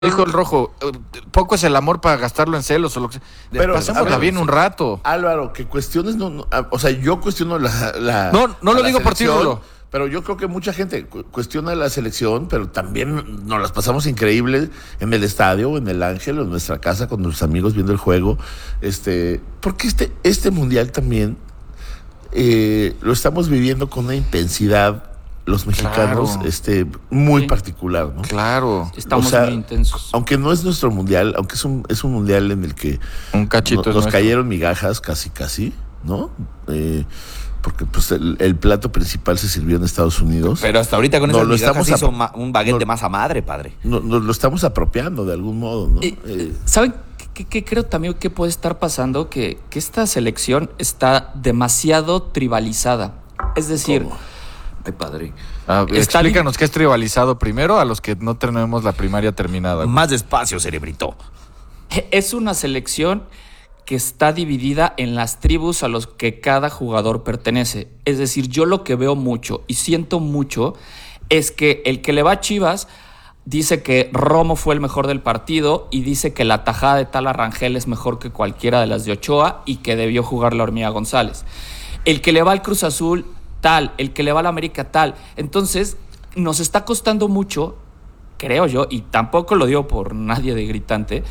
dijo el Rojo, poco es el amor para gastarlo en celos o lo que sea. Pero, pasémosla bien un rato. Álvaro, que cuestiones o sea, yo cuestiono No lo digo por ti, Rulo. Pero yo creo que mucha gente cuestiona la selección, pero también nos las pasamos increíbles en el estadio, en el Ángel, o en nuestra casa con nuestros amigos viendo el juego. Porque este mundial también lo estamos viviendo con una intensidad los mexicanos, claro. muy particular, ¿no? Claro. Estamos muy intensos. Aunque no es nuestro mundial, aunque es un mundial en el que un cachito nos cayeron migajas casi, ¿no? Porque pues el plato principal se sirvió en Estados Unidos. Pero hasta ahorita con esas migajas se hizo un baguette de masa madre, padre. Nos lo estamos apropiando de algún modo, ¿no? ¿Saben qué creo también que puede estar pasando? Que esta selección está demasiado tribalizada. Es decir... ¿Cómo? Ay, padre. Explícanos qué es tribalizado primero a los que no tenemos la primaria terminada. Más despacio, cerebrito. Es una selección que está dividida en las tribus a los que cada jugador pertenece. Es decir, yo lo que veo mucho y siento mucho es que el que le va a Chivas dice que Romo fue el mejor del partido y dice que la tajada de Tala Rangel es mejor que cualquiera de las de Ochoa y que debió jugar la Hormiga González. El que le va al Cruz Azul tal, el que le va a la América tal. Entonces, nos está costando mucho, creo yo, y tampoco lo digo por nadie de gritante,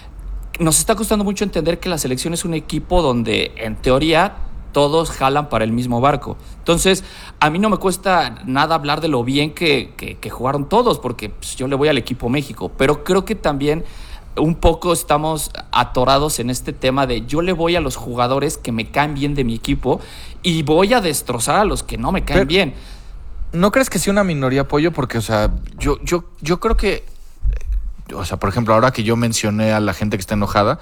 nos está costando mucho entender que la selección es un equipo donde, en teoría, todos jalan para el mismo barco. Entonces, a mí no me cuesta nada hablar de lo bien que jugaron todos, porque pues, yo le voy al equipo México, pero creo que también un poco estamos atorados en este tema de yo le voy a los jugadores que me caen bien de mi equipo y voy a destrozar a los que no me caen bien. ¿No crees que sea una minoría apoyo? Porque, o sea, yo creo que, o sea, por ejemplo, ahora que yo mencioné a la gente que está enojada,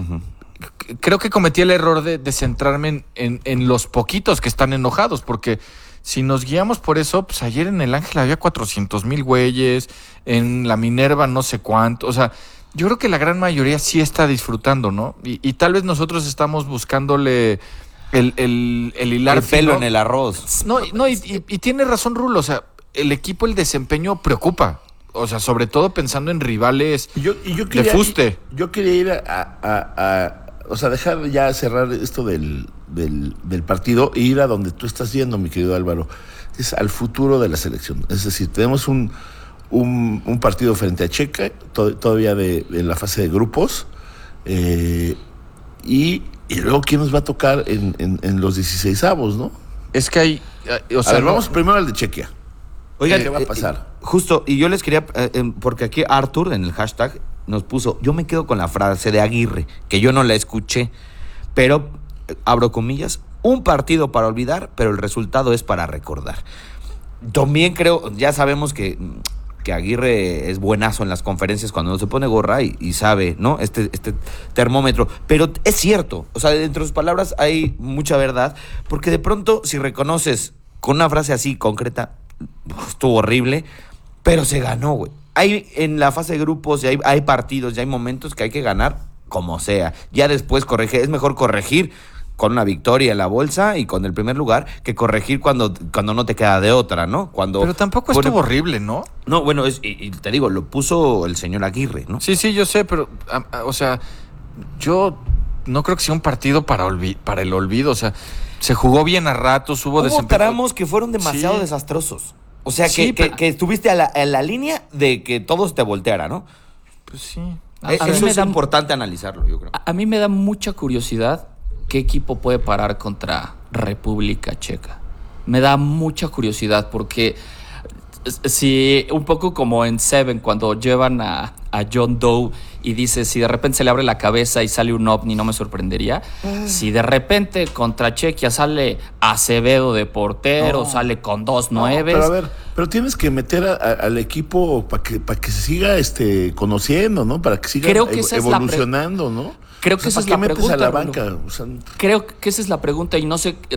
creo que cometí el error de centrarme en los poquitos que están enojados, porque si nos guiamos por eso, pues ayer en el Ángel había 400,000 güeyes, en la Minerva no sé cuánto, o sea, yo creo que la gran mayoría sí está disfrutando, ¿no? Y tal vez nosotros estamos buscándole el hilar el pelo fino en el arroz. Y tiene razón Rulo, o sea, el equipo, el desempeño preocupa. O sea, sobre todo pensando en rivales de fuste. Yo quería ir o sea, dejar ya cerrar esto del partido e ir a donde tú estás yendo, mi querido Álvaro. Es al futuro de la selección. Es decir, tenemos un partido frente a Checa, todavía de la fase de grupos, y luego quién nos va a tocar en los 16avos, ¿no? Es que hay... O sea, vamos primero al de Chequia. Oigan, ¿qué va a pasar? Justo, y yo les quería, porque aquí Arthur en el hashtag nos puso, yo me quedo con la frase de Aguirre, que yo no la escuché, pero, abro comillas, un partido para olvidar, pero el resultado es para recordar. También creo, ya sabemos que Aguirre es buenazo en las conferencias cuando no se pone gorra y sabe, ¿no? Este termómetro. Pero es cierto, o sea, dentro de sus palabras hay mucha verdad, porque de pronto, si reconoces con una frase así concreta, estuvo horrible, pero se ganó, güey. En la fase de grupos, ya hay partidos, ya hay momentos que hay que ganar como sea. Ya después corregir, es mejor corregir con una victoria en la bolsa y con el primer lugar, que corregir cuando no te queda de otra, ¿no? Pero tampoco estuvo horrible, ¿no? No, bueno, y te digo, lo puso el señor Aguirre, ¿no? Sí, yo sé, pero, o sea, yo no creo que sea un partido para el olvido, o sea, se jugó bien a ratos, hubo desempeño. Tramos que fueron demasiado desastrosos. O sea, que estuviste a la línea de que todo te volteara, ¿no? Pues sí. Eso es importante analizarlo, yo creo. A mí me da mucha curiosidad qué equipo puede parar contra República Checa. Me da mucha curiosidad porque si un poco como en Seven cuando llevan a John Doe y dice si de repente se le abre la cabeza y sale un ovni, no me sorprendería. Si de repente contra Chequia sale Acevedo de portero, sale con 2-9. Pero a ver, pero tienes que meter al equipo para que se siga conociendo, ¿no? Para que siga evolucionando, ¿no? Creo que esa es la pregunta. A la banca? O sea, creo que esa es la pregunta y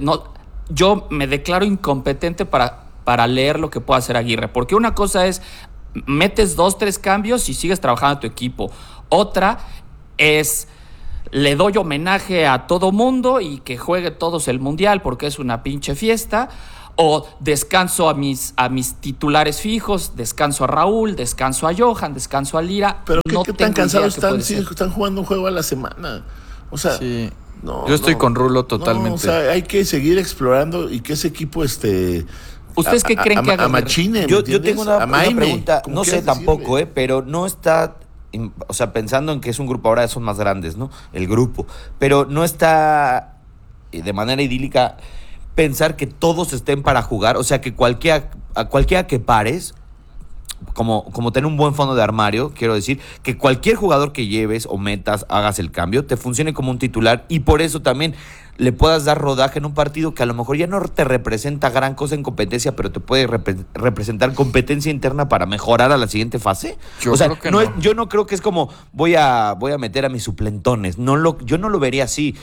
yo me declaro incompetente para leer lo que pueda hacer Aguirre, porque una cosa es metes 2-3 cambios y sigues trabajando a tu equipo. Otra es le doy homenaje a todo mundo y que juegue todos el mundial porque es una pinche fiesta. O descanso a mis titulares fijos, descanso a Raúl, descanso a Johan, descanso a Lira. Pero ¿qué tan tengo cansados idea qué están? puede Sí, ser. están jugando un juego a la semana. O sea, Sí. no, Yo estoy no, con Rulo totalmente. No, o sea, hay que seguir explorando y que ese equipo ¿Ustedes qué creen que haga? machine, Yo tengo una pregunta, no sé tampoco, decirle. pero no está, o sea, pensando en que es un grupo, ahora son más grandes, ¿no? El grupo, pero no está de manera idílica pensar que todos estén para jugar, o sea, que a cualquiera que pares, como tener un buen fondo de armario, quiero decir, que cualquier jugador que lleves o metas, hagas el cambio, te funcione como un titular y por eso también le puedas dar rodaje en un partido que a lo mejor ya no te representa gran cosa en competencia, pero te puede representar competencia interna para mejorar a la siguiente fase. Yo o sea, creo que no. no. Yo no creo que es como voy a meter a mis suplentones. Yo no lo vería así.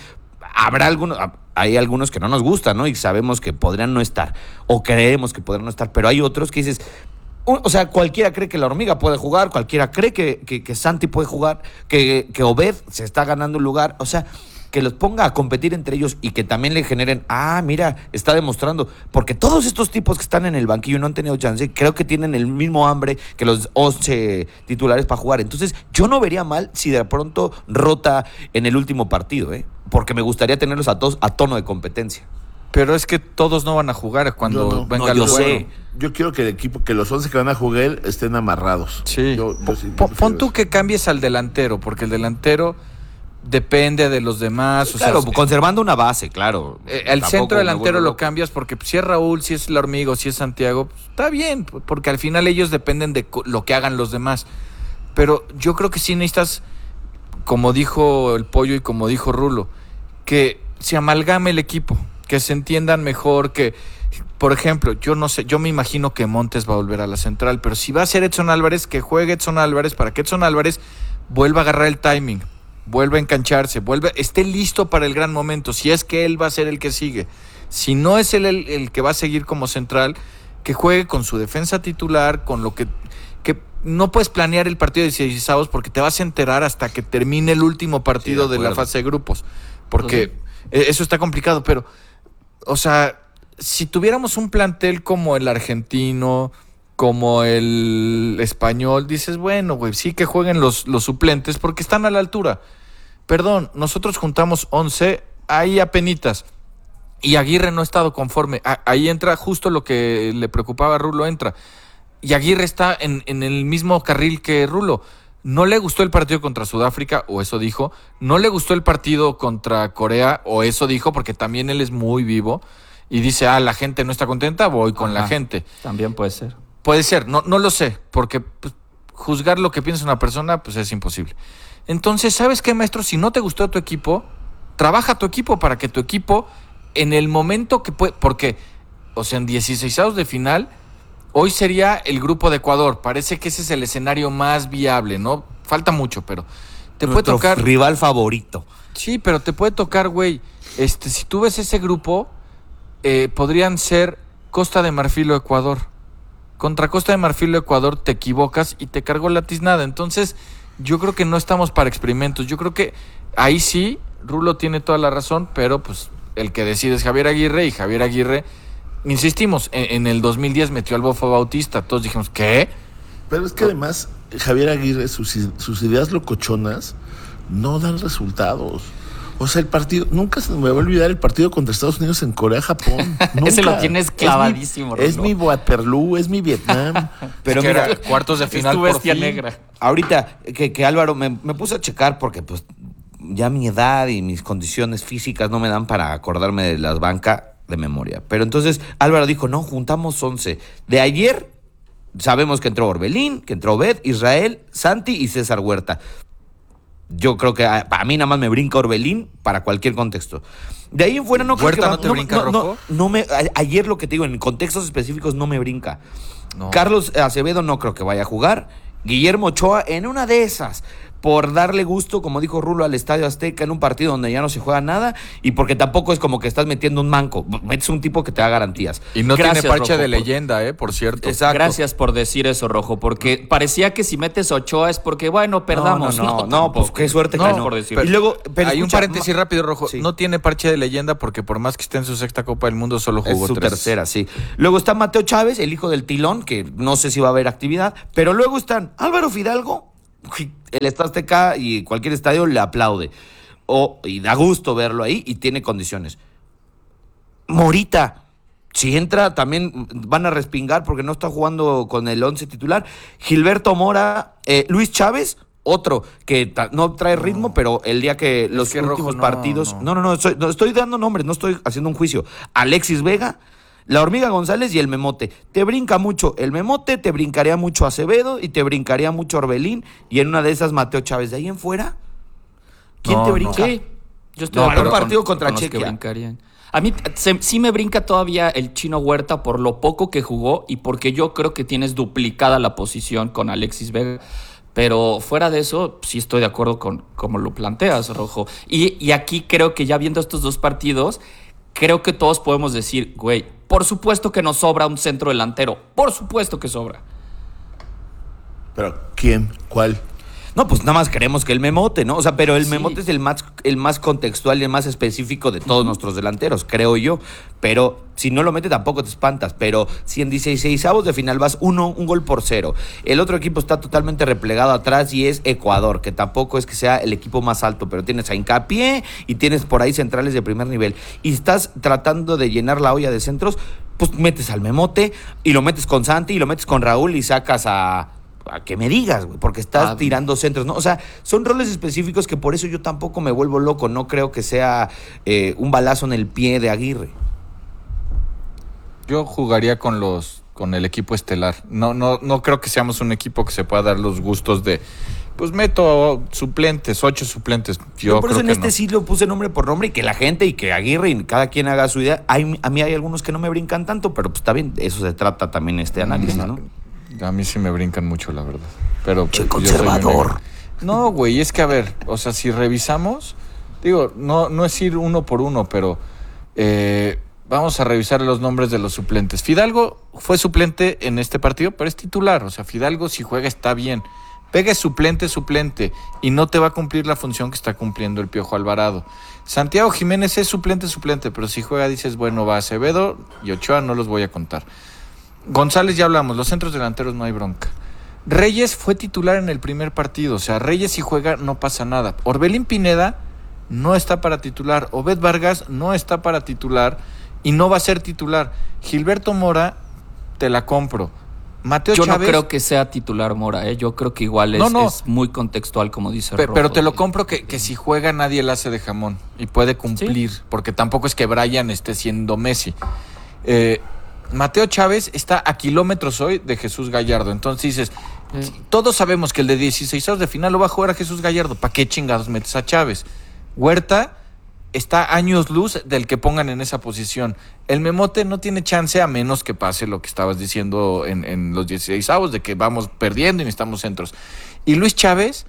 Hay algunos que no nos gustan, ¿no? Y sabemos que podrían no estar, o creemos que podrían no estar, pero hay otros que dices, o sea, cualquiera cree que la hormiga puede jugar, cualquiera cree que Santi puede jugar, que Obed se está ganando un lugar, o sea, que los ponga a competir entre ellos y que también le generen, mira, está demostrando, porque todos estos tipos que están en el banquillo no han tenido chance, creo que tienen el mismo hambre que los 11 titulares para jugar. Entonces, yo no vería mal si de pronto rota en el último partido, porque me gustaría tenerlos a todos a tono de competencia. Pero es que todos no van a jugar cuando Yo no. venga No, lo yo bueno. sé. Yo quiero que el equipo, que los 11 que van a jugar estén amarrados. Sí. Yo sí Pon prefiero tú eso. que cambies al delantero, porque el delantero depende de los demás. Claro, o sea, conservando una base, claro. el Tampoco centro me delantero vuelvo lo loco. cambias porque si es Raúl, si es la hormiga o si es Santiago, pues, está bien, porque al final ellos dependen de lo que hagan los demás. Pero yo creo que sí necesitas, como dijo el Pollo y como dijo Rulo, que se amalgame el equipo, que se entiendan mejor, que, por ejemplo, yo no sé, yo me imagino que Montes va a volver a la central, pero si va a ser Edson Álvarez, que juegue Edson Álvarez para que Edson Álvarez vuelva a agarrar el timing, vuelva a engancharse, esté listo para el gran momento, si es que él va a ser el que sigue. Si no es él el que va a seguir como central, que juegue con su defensa titular, con lo que no puedes planear el partido de 16avos porque te vas a enterar hasta que termine el último partido Sí, de de la acuerdo. fase de grupos, porque eso está complicado, pero, o sea, si tuviéramos un plantel como el argentino, como el español, dices, bueno, güey, sí que jueguen los suplentes porque están a la altura. Perdón, nosotros juntamos 11, ahí apenitas, y Aguirre no ha estado conforme. Ahí entra justo lo que le preocupaba a Rulo, entra. Y Aguirre está en el mismo carril que Rulo. No le gustó el partido contra Sudáfrica, o eso dijo. No le gustó el partido contra Corea, o eso dijo, porque también él es muy vivo. Y dice, la gente no está contenta, voy con la gente. También puede ser. Puede ser, no lo sé, porque pues, juzgar lo que piensa una persona, pues es imposible. Entonces, ¿sabes qué, maestro? Si no te gustó tu equipo, trabaja tu equipo para que tu equipo, en el momento que puede, porque, o sea, en 16avos de final, hoy sería el grupo de Ecuador. Parece que ese es el escenario más viable, ¿no? Falta mucho, pero te puede Nuestro tocar. rival favorito. Sí, pero te puede tocar, güey. Si tú ves ese grupo, podrían ser Costa de Marfil o Ecuador. Contra Costa de Marfil o Ecuador te equivocas y te cargó la tiznada. Entonces, yo creo que no estamos para experimentos. Yo creo que ahí sí, Rulo tiene toda la razón, pero pues el que decide es Javier Aguirre, y Javier Aguirre, insistimos, en el 2010 metió al Bofo Bautista. Todos dijimos, ¿qué? Pero es que además, Javier Aguirre, sus ideas locochonas no dan resultados. O sea, el partido, nunca se me va a olvidar el partido contra Estados Unidos en Corea-Japón. Ese Nunca. lo tienes clavadísimo, Es Rulo. mi Waterloo, es mi Vietnam. Pero Es que mira, era cuartos de final Es tu por bestia fin. negra. ahorita que Álvaro me puse a checar porque pues ya mi edad y mis condiciones físicas no me dan para acordarme de las bancas de memoria. Pero entonces Álvaro dijo, no, juntamos 11. De ayer sabemos que entró Orbelín, que entró Obed, Israel, Santi y César Huerta. Yo creo que a mí nada más me brinca Orbelín para cualquier contexto. De ahí en fuera no creo ¿Huerta que no te brinca, Rojo? ayer lo que te digo, en contextos específicos no me brinca. No. Carlos Acevedo no creo que vaya a jugar. Guillermo Ochoa en una de esas. por darle gusto, como dijo Rulo, al Estadio Azteca en un partido donde ya no se juega nada y porque tampoco es como que estás metiendo un manco, metes un tipo que te da garantías. Y no Gracias, tiene parche Rojo, de leyenda, por cierto. Exacto. Gracias por decir eso, Rojo, porque parecía que si metes Ochoa es porque, bueno, perdamos. No, tampoco. pues qué suerte No, que no. por decirlo. Y luego, pero Hay un escucha, paréntesis rápido, Rojo. sí. No tiene parche de leyenda porque por más que esté en su sexta Copa del Mundo, solo Es jugó su 3. tercera, sí. Luego está Mateo Chávez, el hijo del Tilón, que no sé si va a haber actividad. Pero luego están Álvaro Fidalgo, el Estadio Azteca y cualquier estadio le aplaude. Y da gusto verlo ahí y tiene condiciones. Morita, si entra, también van a respingar porque no está jugando con el 11 titular. Gilberto Mora, Luis Chávez, otro que no trae ritmo, pero el día que los que últimos Rojo, partidos... No, estoy dando nombres, no estoy haciendo un juicio. Alexis Vega, la Hormiga González y el Memote. Te brinca mucho el Memote, te brincaría mucho Acevedo y te brincaría mucho Orbelín y en una de esas Mateo Chávez. De ahí en fuera, ¿quién No, te no. brinca? Sí, yo estoy No, de acuerdo un partido con contra los que Chequia. brincarían. A mí sí me brinca todavía el Chino Huerta por lo poco que jugó y porque yo creo que tienes duplicada la posición con Alexis Vega. Pero fuera de eso, sí estoy de acuerdo con como lo planteas, Rojo. Y aquí creo que ya viendo estos dos partidos, creo que todos podemos decir, güey, por supuesto que nos sobra un centro delantero. Por supuesto que sobra. Pero, ¿quién? ¿Cuál? No, pues nada más queremos que el Memote, ¿no? O sea, pero el Sí. Memote es el más contextual y el más específico de todos nuestros delanteros, creo yo. Pero si no lo mete tampoco te espantas. Pero si en 16avos de final vas un 0 el otro equipo está totalmente replegado atrás y es Ecuador, que tampoco es que sea el equipo más alto, pero tienes a Hincapié y tienes por ahí centrales de primer nivel. Y estás tratando de llenar la olla de centros, pues metes al Memote y lo metes con Santi y lo metes con Raúl y sacas a que me digas, güey, porque estás tirando centros, ¿no? O sea, son roles específicos que por eso yo tampoco me vuelvo loco, no creo que sea un balazo en el pie de Aguirre. Yo jugaría con el equipo estelar. No creo que seamos un equipo que se pueda dar los gustos de, pues meto suplentes, 8 suplentes. Yo por eso creo en que sí lo puse nombre por nombre y que la gente y que Aguirre y cada quien haga su idea. A mí hay algunos que no me brincan tanto, pero pues está bien, eso se trata también este análisis, ¿no? A mí sí me brincan mucho, la verdad. Pero Che, pues, yo soy conservador. No, güey, es que a ver, o sea, si revisamos, digo, no es ir uno por uno, pero vamos a revisar los nombres de los suplentes. Fidalgo fue suplente en este partido, pero es titular. O sea, Fidalgo si juega está bien. Vega es suplente, y no te va a cumplir la función que está cumpliendo el Piojo Alvarado. Santiago Jiménez es suplente, pero si juega dices, bueno, va Acevedo y Ochoa, no los voy a contar. González ya hablamos, los centros delanteros no hay bronca. Reyes fue titular en el primer partido, o sea, Reyes si juega no pasa nada. Orbelín Pineda no está para titular, Obed Vargas no está para titular y no va a ser titular. Gilberto Mora, te la compro. Mateo Yo Chávez, no creo que sea titular Mora, yo creo que igual es muy contextual, como dice Rojo. pero te lo compro que si juega nadie le hace de jamón y puede cumplir, porque tampoco es que Brian esté siendo Messi. Mateo Chávez está a kilómetros hoy de Jesús Gallardo. Entonces dices, todos sabemos que el de 16avos de final lo va a jugar a Jesús Gallardo. ¿Para qué chingados metes a Chávez? Huerta está años luz del que pongan en esa posición. El Memote no tiene chance a menos que pase lo que estabas diciendo en los 16avos, de que vamos perdiendo y necesitamos centros. Y Luis Chávez,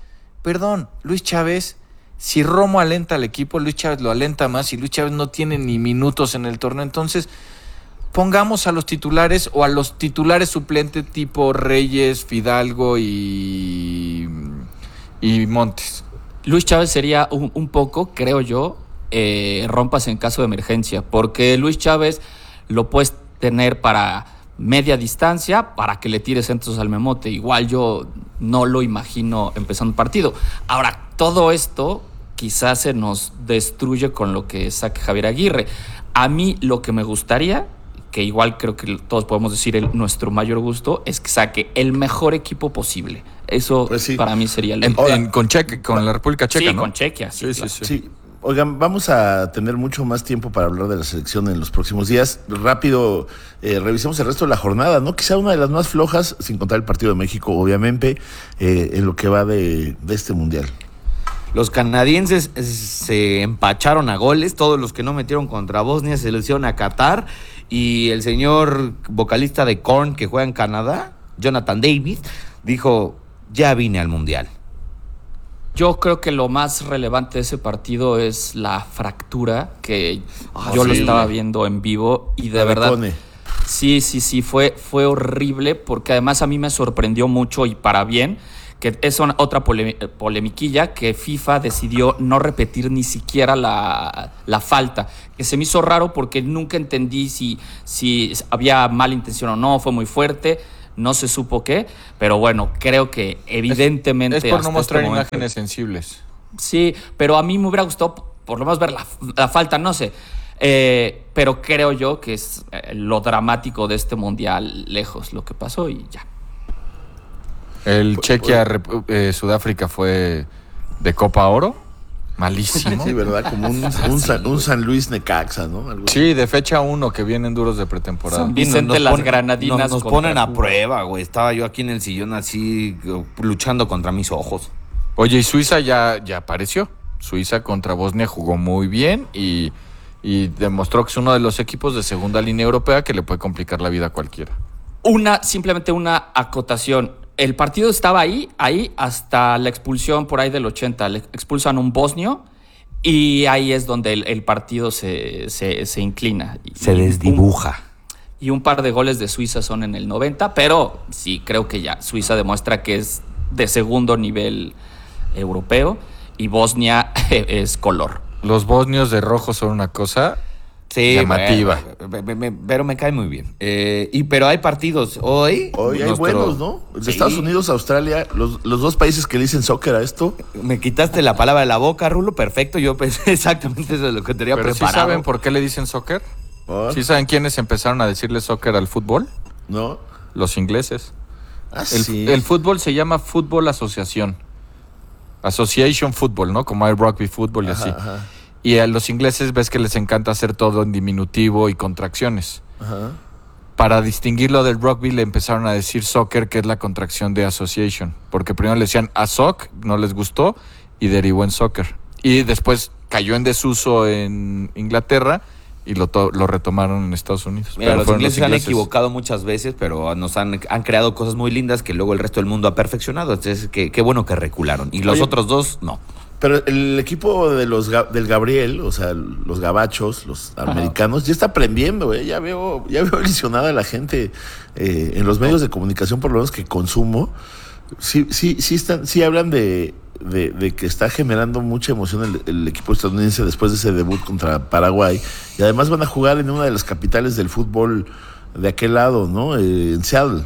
si Romo alenta al equipo, Luis Chávez lo alenta más y Luis Chávez no tiene ni minutos en el torneo. Entonces, pongamos a los titulares o a los titulares suplentes tipo Reyes, Fidalgo y Montes. Luis Chávez sería un poco, creo yo, rompas en caso de emergencia, porque Luis Chávez lo puedes tener para media distancia para que le tire centros al Memote. Igual yo no lo imagino empezando el partido. Ahora, todo esto quizás se nos destruye con lo que saque Javier Aguirre. A mí lo que me gustaría, que igual creo que todos podemos decir nuestro mayor gusto, es que saque el mejor equipo posible. Eso pues sí. Para mí sería el con la República Checa, sí, ¿no? con Chequia, sí, claro. Sí. Oigan, vamos a tener mucho más tiempo para hablar de la selección en los próximos días. Rápido, revisemos el resto de la jornada, ¿no? Quizá una de las más flojas, sin contar el partido de México, obviamente, en lo que va de este mundial. Los canadienses se empacharon a goles, todos los que no metieron contra Bosnia se lo hicieron a Qatar, y el señor vocalista de Korn que juega en Canadá, Jonathan David, dijo, ya vine al mundial. Yo creo que lo más relevante de ese partido es la fractura, que yo lo estaba viendo en vivo y de verdad... Sí, fue horrible, porque además a mí me sorprendió mucho y para bien, que es otra polemiquilla, que FIFA decidió no repetir ni siquiera la falta, que se me hizo raro porque nunca entendí si había mala intención o no, fue muy fuerte, no se supo qué, pero bueno, creo que evidentemente... Es por no mostrar imágenes sensibles. Sí, pero a mí me hubiera gustado por lo menos ver la falta, no sé. Pero creo yo que es lo dramático de este mundial, lejos lo que pasó y ya. El Chequia-Sudáfrica fue de Copa Oro, malísimo. Sí, ¿verdad? Como un San Luis Necaxa, ¿no? Algo sí, de fecha 1 que vienen duros de pretemporada. San Vicente las Granadinas. Nos ponen a prueba, güey. Estaba yo aquí en el sillón así luchando contra mis ojos. Oye, y Suiza ya apareció. Suiza contra Bosnia jugó muy bien y demostró que es uno de los equipos de segunda línea europea que le puede complicar la vida a cualquiera. Simplemente una acotación. El partido estaba ahí hasta la expulsión por ahí del 80. Le expulsan un bosnio y ahí es donde el partido se inclina. Se desdibuja. Y un par de goles de Suiza son en el 90, pero sí, creo que ya Suiza demuestra que es de segundo nivel europeo y Bosnia es color. Los bosnios de rojo son una cosa llamativa. Pero me cae muy bien. Pero hay partidos hoy. Hoy hay buenos, ¿no? De Estados Unidos, Australia, los dos países que le dicen soccer a esto. Me quitaste la palabra de la boca, Rulo. Perfecto, yo pensé exactamente eso de lo que tenía preparado. ¿Sí saben por qué le dicen soccer? ¿Sí saben quiénes empezaron a decirle soccer al fútbol? No. Los ingleses. Sí. El fútbol se llama fútbol asociación. Association Football, ¿no? Como hay rugby fútbol y así. Ajá. Y a los ingleses ves que les encanta hacer todo en diminutivo y contracciones. Ajá. Para distinguirlo del rugby le empezaron a decir soccer, que es la contracción de association. Porque primero le decían ASOC, no les gustó, y derivó en soccer. Y después cayó en desuso en Inglaterra y lo retomaron en Estados Unidos. Mira, los ingleses se han equivocado muchas veces, pero nos han creado cosas muy lindas que luego el resto del mundo ha perfeccionado. Entonces, qué bueno que recularon. Y los otros dos, no. Pero el equipo de del Gabriel, o sea, los gabachos, los americanos, ya está aprendiendo, ¿eh? Ya veo lesionada a la gente en los medios de comunicación, por lo menos que consumo. Sí hablan de que está generando mucha emoción el equipo estadounidense después de ese debut contra Paraguay. Y además van a jugar en una de las capitales del fútbol de aquel lado, ¿no? En Seattle.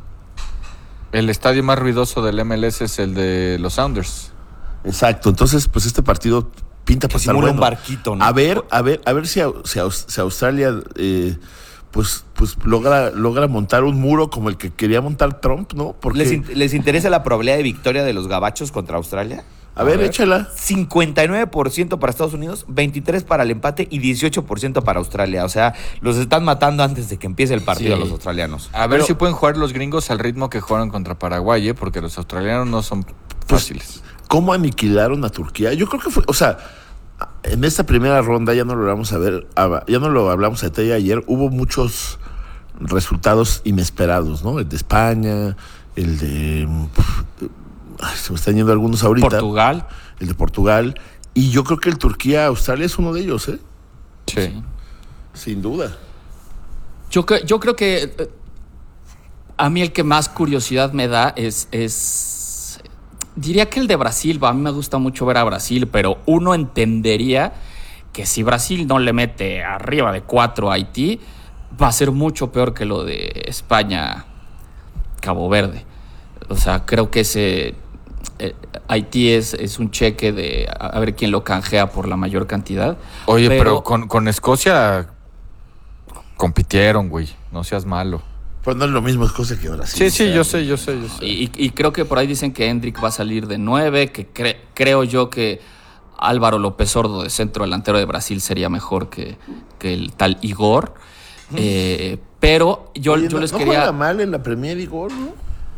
El estadio más ruidoso del MLS es el de los Sounders. Exacto, entonces pues este partido pinta para estar bueno. Un barquito, ¿no? A ver si Australia pues logra montar un muro como el que quería montar Trump, ¿no? Porque ¿Les interesa la probabilidad de victoria de los gabachos contra Australia? A ver, échala. 59% para Estados Unidos, 23% para el empate y 18% para Australia. O sea, los están matando antes de que empiece el partido a los australianos. A ver si pueden jugar los gringos al ritmo que jugaron contra Paraguay, porque los australianos no son fáciles. ¿Cómo aniquilaron a Turquía? Yo creo que fue, o sea, en esta primera ronda ya no lo vamos a ver, ya no lo hablamos a detalle ayer, hubo muchos resultados inesperados, ¿no? El de España, el de... se me están yendo algunos ahorita. Portugal. El de Portugal. Y yo creo que el Turquía-Australia es uno de ellos, ¿eh? Sí. Sin duda. Yo creo que a mí el que más curiosidad me da es diría que el de Brasil. A mí me gusta mucho ver a Brasil, pero uno entendería que si Brasil no le mete arriba de 4 a Haití, va a ser mucho peor que lo de España-Cabo Verde. O sea, creo que Haití es un cheque de a ver quién lo canjea por la mayor cantidad. Oye, pero con Escocia compitieron, güey. No seas malo. Pues no es lo mismo Escocia que Brasil. Sí, yo sé. Y creo que por ahí dicen que Hendrik va a salir de 9, que creo yo que Álvaro López Sordo de centro delantero de Brasil sería mejor que el tal Igor. Pero yo les no quería... juega mal en la Premier Igor, ¿no?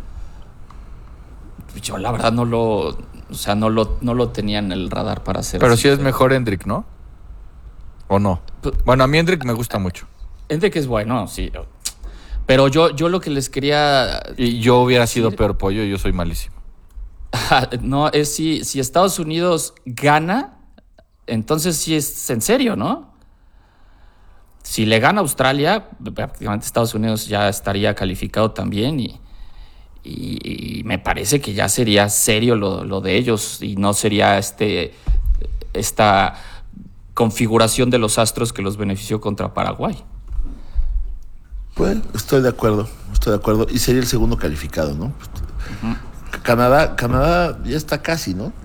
Yo la verdad no lo tenía en el radar para hacer. Pero sí es mejor Hendrik, ¿no? ¿O no? Bueno, a mí Hendrik me gusta mucho. Hendrik es bueno, sí. Pero yo lo que les quería... Y yo hubiera sido peor pollo, yo soy malísimo. No, es si Estados Unidos gana, entonces sí es en serio, ¿no? Si le gana a Australia, prácticamente Estados Unidos ya estaría calificado también y me parece que ya sería serio lo de ellos y no sería esta configuración de los astros que los benefició contra Paraguay. Pues estoy de acuerdo. Y sería el segundo calificado, ¿no? Canadá ya está casi, ¿no?